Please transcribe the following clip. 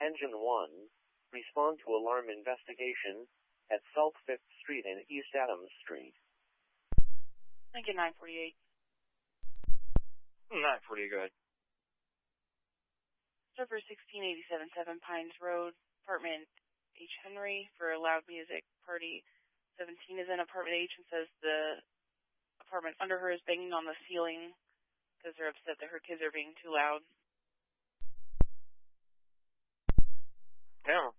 Engine 1, respond to alarm investigation at South 5th Street and East Adams Street. Lincoln 948. 948, go ahead. Server 16877 Pines Road, apartment H. Henry for a loud music party. 17 is in apartment H and says the apartment under her is banging on the ceiling because they're upset that her kids are being too loud. Yeah.